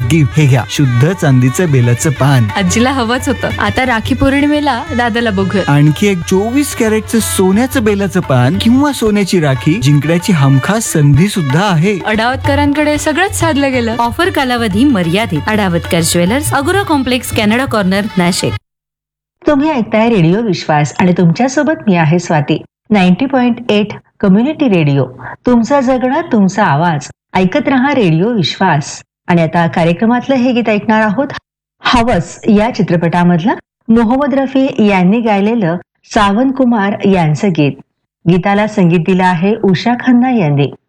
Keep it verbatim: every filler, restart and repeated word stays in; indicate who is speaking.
Speaker 1: Gift. हे घ्या शुद्ध चांदीचं बेलाचं पान.
Speaker 2: आजीला हवंच होतं. आता राखी पौर्णिमेला दादाला बघूया.
Speaker 1: आणखी एक चोवीस कॅरेटचं सोन्याचं बेलाचं पान किंवा सोन्याची राखी जिंकण्याची हमखास संधी सुद्धा आहे.
Speaker 2: अडावतकरांकडे सगळंच साधलं गेलं.
Speaker 3: ऑफर कालावधी मर्यादित. अडावतकर ज्वेलर्स, अगोरा कॉम्प्लेक्स, कॅनडा कॉर्नर, नाशिक.
Speaker 4: तुम्ही ऐकताय रेडिओ विश्वास आणि तुमच्यासोबत मी आहे Swati. Ninety point eight community radio, तुमचा जगणं तुमचा आवाज. ऐकत रहा रेडिओ विश्वास. आणि आता कार्यक्रमातलं हे गीत ऐकणार आहोत. हवस या चित्रपटामधलं मोहम्मद रफी यांनी गायलेलं सावन कुमार यांचं गीत. गीताला संगीत दिलं आहे उषा खन्ना यांनी.